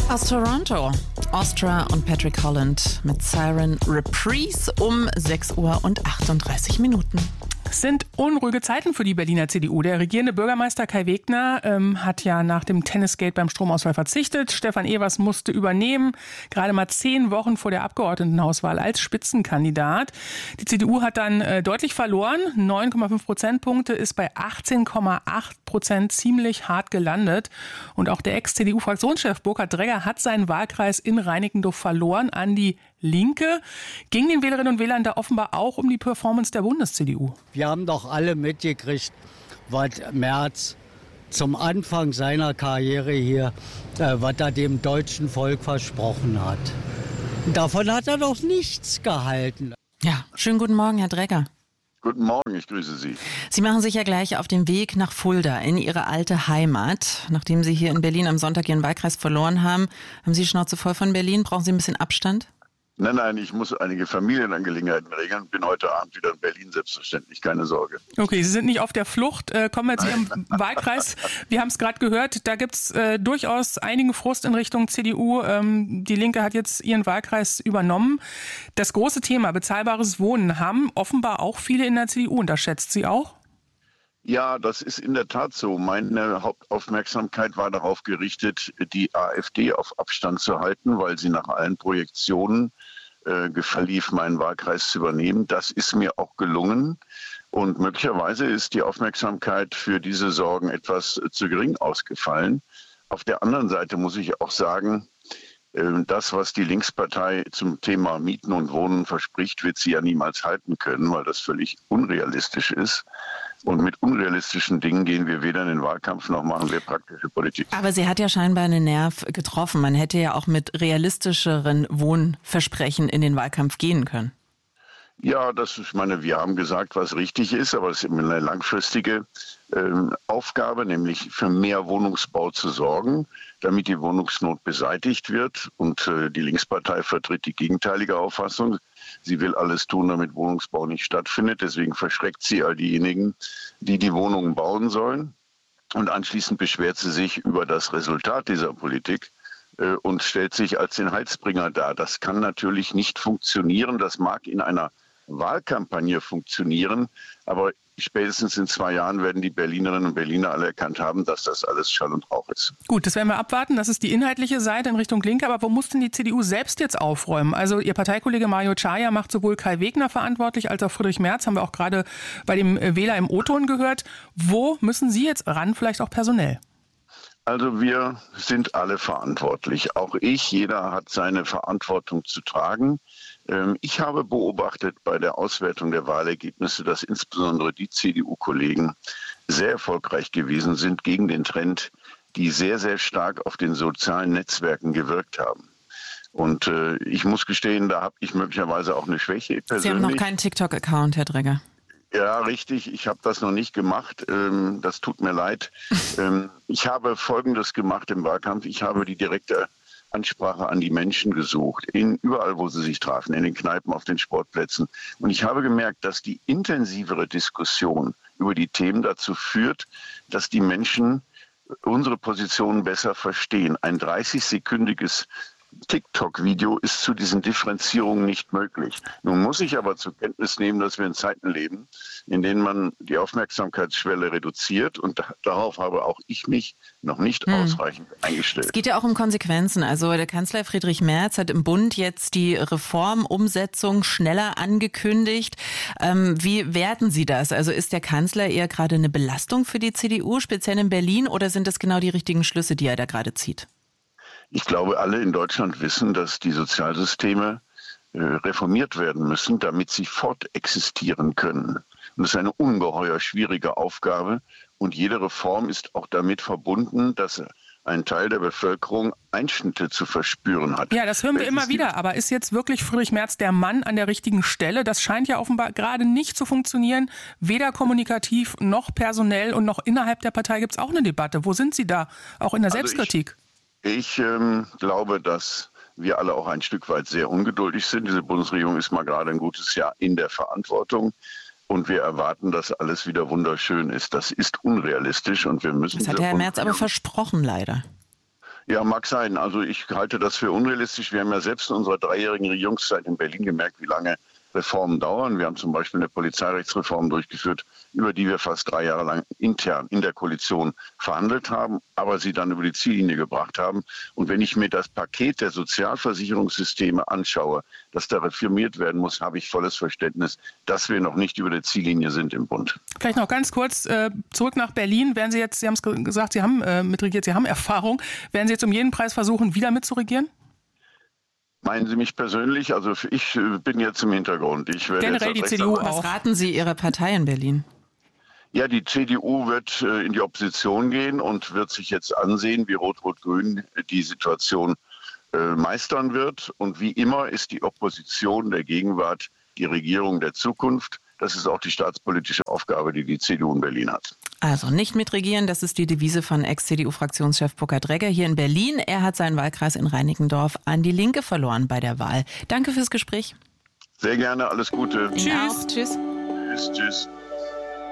Aus Toronto, Ostra und Patrick Holland mit Siren Reprise um 6:38 Uhr. Es sind unruhige Zeiten für die Berliner CDU. Der regierende Bürgermeister Kai Wegner hat ja nach dem Tennisgate beim Stromausfall verzichtet. Stefan Evers musste übernehmen, gerade mal 10 Wochen vor der Abgeordnetenhauswahl als Spitzenkandidat. Die CDU hat dann deutlich verloren, 9,5 Prozentpunkte, ist bei 18,8% ziemlich hart gelandet. Und auch der Ex-CDU-Fraktionschef Burkhard Dregger hat seinen Wahlkreis in Reinickendorf verloren an die Linke. Ging den Wählerinnen und Wählern da offenbar auch um die Performance der Bundes-CDU? Wir haben doch alle mitgekriegt, was Merz zum Anfang seiner Karriere hier, was er dem deutschen Volk versprochen hat. Davon hat er doch nichts gehalten. Ja, schönen guten Morgen, Herr Dregger. Guten Morgen, ich grüße Sie. Sie machen sich ja gleich auf den Weg nach Fulda, in Ihre alte Heimat. Nachdem Sie hier in Berlin am Sonntag Ihren Wahlkreis verloren haben, haben Sie die Schnauze voll von Berlin? Brauchen Sie ein bisschen Abstand? Nein, ich muss einige Familienangelegenheiten regeln. Bin heute Abend wieder in Berlin, selbstverständlich, keine Sorge. Okay, Sie sind nicht auf der Flucht. Kommen wir zu Ihrem Wahlkreis. Wir haben es gerade gehört, da gibt es durchaus einigen Frust in Richtung CDU. Die Linke hat jetzt ihren Wahlkreis übernommen. Das große Thema bezahlbares Wohnen haben offenbar auch viele in der CDU unterschätzt. Sie auch? Ja, das ist in der Tat so. Meine Hauptaufmerksamkeit war darauf gerichtet, die AfD auf Abstand zu halten, weil sie nach allen Projektionen verlief, meinen Wahlkreis zu übernehmen. Das ist mir auch gelungen. Und möglicherweise ist die Aufmerksamkeit für diese Sorgen etwas zu gering ausgefallen. Auf der anderen Seite muss ich auch sagen, das, was die Linkspartei zum Thema Mieten und Wohnen verspricht, wird sie ja niemals halten können, weil das völlig unrealistisch ist. Und mit unrealistischen Dingen gehen wir weder in den Wahlkampf noch machen wir praktische Politik. Aber sie hat ja scheinbar einen Nerv getroffen. Man hätte ja auch mit realistischeren Wohnversprechen in den Wahlkampf gehen können. Ja, wir haben gesagt, was richtig ist, aber es ist eine langfristige Aufgabe, nämlich für mehr Wohnungsbau zu sorgen, damit die Wohnungsnot beseitigt wird. Und die Linkspartei vertritt die gegenteilige Auffassung. Sie will alles tun, damit Wohnungsbau nicht stattfindet. Deswegen verschreckt sie all diejenigen, die die Wohnungen bauen sollen. Und anschließend beschwert sie sich über das Resultat dieser Politik und stellt sich als den Heilsbringer dar. Das kann natürlich nicht funktionieren. Das mag in einer Wahlkampagne funktionieren, aber spätestens in 2 Jahren werden die Berlinerinnen und Berliner alle erkannt haben, dass das alles Schall und Rauch ist. Gut, das werden wir abwarten. Das ist die inhaltliche Seite in Richtung Linke. Aber wo muss denn die CDU selbst jetzt aufräumen? Also Ihr Parteikollege Mario Czaja macht sowohl Kai Wegner verantwortlich als auch Friedrich Merz. Haben wir auch gerade bei dem Wähler im O-Ton gehört. Wo müssen Sie jetzt ran, vielleicht auch personell? Also wir sind alle verantwortlich. Auch ich, jeder hat seine Verantwortung zu tragen. Ich habe beobachtet bei der Auswertung der Wahlergebnisse, dass insbesondere die CDU-Kollegen sehr erfolgreich gewesen sind gegen den Trend, die sehr, sehr stark auf den sozialen Netzwerken gewirkt haben. Und ich muss gestehen, da habe ich möglicherweise auch eine Schwäche persönlich. Sie haben noch keinen TikTok-Account, Herr Dregger. Ja, richtig. Ich habe das noch nicht gemacht. Das tut mir leid. Ich habe Folgendes gemacht im Wahlkampf. Ich habe die direkte Ansprache an die Menschen gesucht, überall, wo sie sich trafen, in den Kneipen, auf den Sportplätzen. Und ich habe gemerkt, dass die intensivere Diskussion über die Themen dazu führt, dass die Menschen unsere Positionen besser verstehen. Ein 30-sekündiges TikTok-Video ist zu diesen Differenzierungen nicht möglich. Nun muss ich aber zur Kenntnis nehmen, dass wir in Zeiten leben, in denen man die Aufmerksamkeitsschwelle reduziert und darauf habe auch ich mich noch nicht ausreichend eingestellt. Es geht ja auch um Konsequenzen. Also der Kanzler Friedrich Merz hat im Bund jetzt die Reformumsetzung schneller angekündigt. Wie werten Sie das? Also ist der Kanzler eher gerade eine Belastung für die CDU, speziell in Berlin, oder sind das genau die richtigen Schlüsse, die er da gerade zieht? Ich glaube, alle in Deutschland wissen, dass die Sozialsysteme reformiert werden müssen, damit sie fortexistieren können. Und das ist eine ungeheuer schwierige Aufgabe. Und jede Reform ist auch damit verbunden, dass ein Teil der Bevölkerung Einschnitte zu verspüren hat. Ja, das hören wir immer wieder. Aber ist jetzt wirklich Friedrich Merz der Mann an der richtigen Stelle? Das scheint ja offenbar gerade nicht zu funktionieren. Weder kommunikativ noch personell und noch innerhalb der Partei gibt es auch eine Debatte. Wo sind Sie da? Auch in der Selbstkritik? Ich glaube, dass wir alle auch ein Stück weit sehr ungeduldig sind. Diese Bundesregierung ist mal gerade ein gutes Jahr in der Verantwortung. Und wir erwarten, dass alles wieder wunderschön ist. Das ist unrealistisch und wir müssen... Das hat Herr Merz aber versprochen, leider. Ja, mag sein. Also ich halte das für unrealistisch. Wir haben ja selbst in unserer 3-jährigen Regierungszeit in Berlin gemerkt, wie lange Reformen dauern. Wir haben zum Beispiel eine Polizeirechtsreform durchgeführt, über die wir fast 3 Jahre lang intern in der Koalition verhandelt haben, aber sie dann über die Ziellinie gebracht haben. Und wenn ich mir das Paket der Sozialversicherungssysteme anschaue, das da reformiert werden muss, habe ich volles Verständnis, dass wir noch nicht über der Ziellinie sind im Bund. Vielleicht noch ganz kurz zurück nach Berlin. Werden Sie jetzt, Sie haben es gesagt, Sie haben mitregiert, Sie haben Erfahrung. Werden Sie jetzt um jeden Preis versuchen, wieder mitzuregieren? Meinen Sie mich persönlich? Also ich bin jetzt im Hintergrund. Ich werde generell die CDU Was auch. raten Sie Ihrer Partei in Berlin? Ja, die CDU wird in die Opposition gehen und wird sich jetzt ansehen, wie Rot-Rot-Grün die Situation meistern wird. Und wie immer ist die Opposition der Gegenwart die Regierung der Zukunft. Das ist auch die staatspolitische Aufgabe, die die CDU in Berlin hat. Also nicht mitregieren, das ist die Devise von Ex-CDU-Fraktionschef Burkhard Regger hier in Berlin. Er hat seinen Wahlkreis in Reinickendorf an die Linke verloren bei der Wahl. Danke fürs Gespräch. Sehr gerne, alles Gute. Tschüss. Tschüss. Tschüss.